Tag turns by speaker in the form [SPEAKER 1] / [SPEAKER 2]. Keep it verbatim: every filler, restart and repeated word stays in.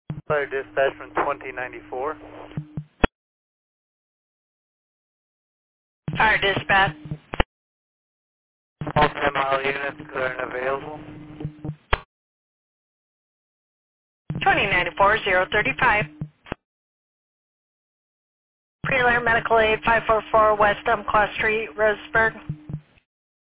[SPEAKER 1] Fire dispatch from twenty ninety-four.
[SPEAKER 2] Fire dispatch.
[SPEAKER 1] All ten mile units current available.
[SPEAKER 2] twenty ninety-four, zero thirty-five. Preler Medical Aid, five four four West Umpqua Street, Roseburg.